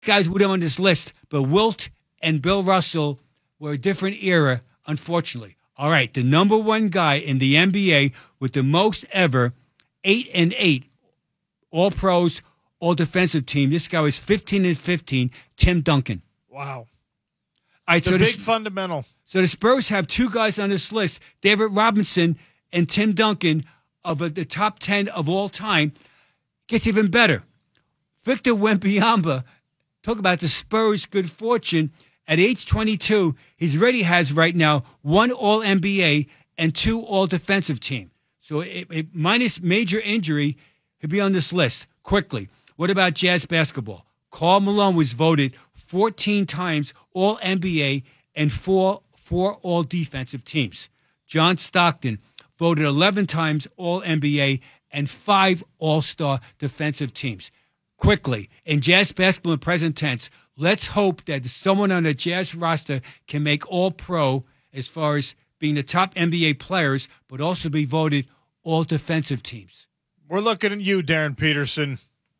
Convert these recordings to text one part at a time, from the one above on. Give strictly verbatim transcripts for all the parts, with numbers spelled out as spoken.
guys would have on this list, but Wilt and Bill Russell were a different era, unfortunately. All right, the number one guy in the N B A with the most ever, eight and eight, all pros, all defensive team. This guy was fifteen and fifteen, Tim Duncan. Wow. All right, it's so a big the, fundamental. So the Spurs have two guys on this list, David Robinson and Tim Duncan, of uh, the top ten of all time. Gets even better. Victor Wembanyama, talk about the Spurs' good fortune. At age twenty-two, he already has right now one All N B A and two All Defensive team. So it, it, minus major injury, he'll be on this list quickly. What about Jazz basketball? Karl Malone was voted fourteen times All N B A and four, four All Defensive teams. John Stockton voted eleven times All N B A and five All-Star defensive teams. Quickly, in Jazz basketball in present tense, let's hope that someone on the Jazz roster can make All-Pro as far as being the top N B A players, but also be voted All-Defensive teams. We're looking at you, Darren Peterson.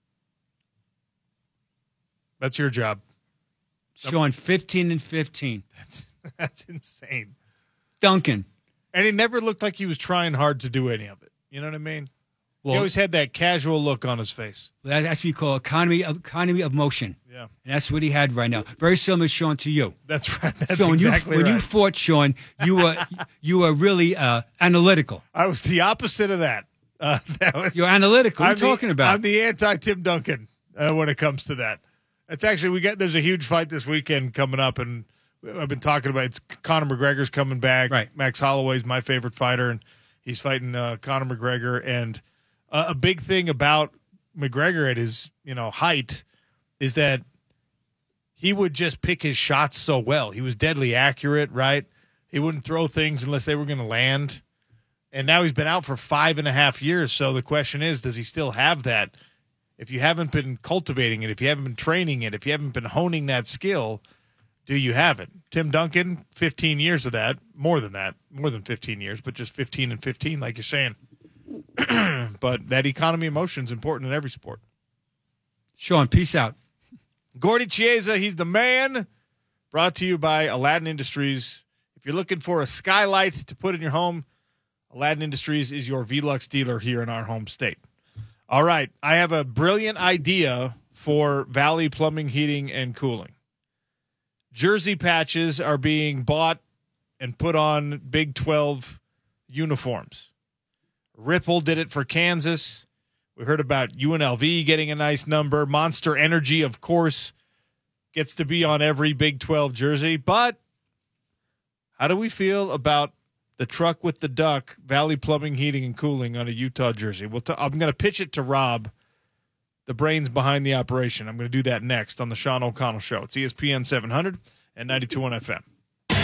That's your job. Sean, fifteen and fifteen. That's that's insane. Duncan. And he never looked like he was trying hard to do any of it. You know what I mean? Well, he always had that casual look on his face. That's what we call economy of, economy of motion. Yeah. And that's what he had right now. Very similar, Sean, to you. That's right. That's Sean, exactly when you, right. when you fought, Sean, you were you were really uh, analytical. I was the opposite of that. Uh, that was, You're analytical. What are you the, talking about? I'm the anti-Tim Duncan uh, when it comes to that. It's actually, we got, there's a huge fight this weekend coming up, and I've been talking about it. It's Conor McGregor's coming back. Right. Max Holloway's my favorite fighter, and he's fighting uh, Conor McGregor. And uh, a big thing about McGregor at his, you know, height is that he would just pick his shots so well. He was deadly accurate, right? He wouldn't throw things unless they were going to land. And now he's been out for five and a half years. So the question is, does he still have that? If you haven't been cultivating it, if you haven't been training it, if you haven't been honing that skill, do you have it? Tim Duncan, fifteen years of that, more than that, more than fifteen years, but just fifteen and fifteen, like you're saying. But that economy of motion is important in every sport. Sean, peace out. Gordy Chiesa, he's the man. Brought to you by Aladdin Industries. If you're looking for a skylight to put in your home, Aladdin Industries is your Velux dealer here in our home state. All right, I have a brilliant idea for Valley Plumbing, Heating, and Cooling. Jersey patches are being bought and put on Big twelve uniforms. Ripple did it for Kansas. We heard about U N L V getting a nice number. Monster Energy, of course, gets to be on every Big twelve jersey. But how do we feel about the truck with the duck, Valley Plumbing, Heating, and Cooling on a Utah jersey? We'll t- I'm going to pitch it to Rob, the brains behind the operation. I'm going to do that next on the Sean O'Connell Show. It's E S P N seven hundred and ninety-two point one F M.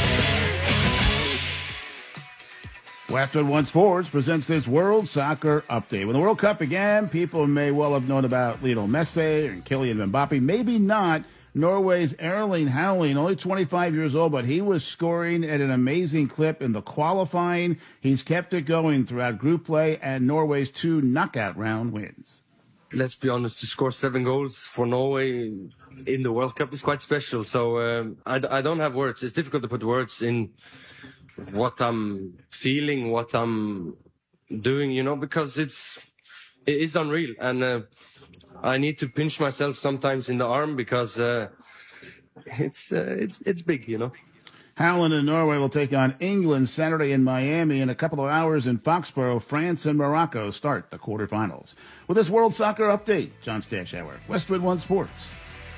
Westwood One Sports presents this World Soccer Update. When the World Cup began, people may well have known about Lionel Messi and Kylian Mbappe. Maybe not Norway's Erling Haaland, only twenty-five years old, but he was scoring at an amazing clip in the qualifying. He's kept it going throughout group play and Norway's two knockout round wins. Let's be honest, to score seven goals for Norway in the World Cup is quite special. So um, I, I don't have words. It's difficult to put words in what I'm feeling, what I'm doing, you know, because it's it is unreal. And uh, I need to pinch myself sometimes in the arm because uh, it's uh, it's it's big, you know. Haaland and Norway will take on England Saturday in Miami. In a couple of hours in Foxborough, France and Morocco start the quarterfinals. With this World Soccer Update, John Stashower, Westwood One Sports.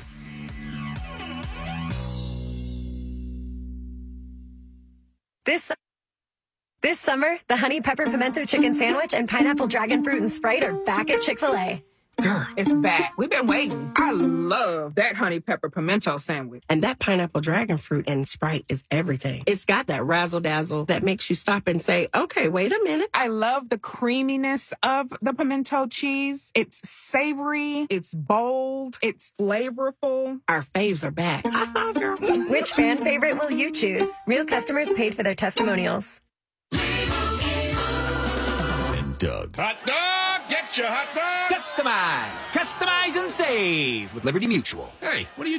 This this summer, the Honey Pepper Pimento Chicken Sandwich and Pineapple Dragon Fruit and Sprite are back at Chick-fil-A. Girl, it's back. We've been waiting. I love that honey pepper pimento sandwich. And that pineapple dragon fruit and Sprite is everything. It's got that razzle dazzle that makes you stop and say, okay, wait a minute. I love the creaminess of the pimento cheese. It's savory. It's bold. It's flavorful. Our faves are back. I thought, girl. Which fan favorite will you choose? Real customers paid for their testimonials. And Doug. Hot dog, get Gotcha, hot dog! Customize, customize and save with Liberty Mutual. Hey, what are you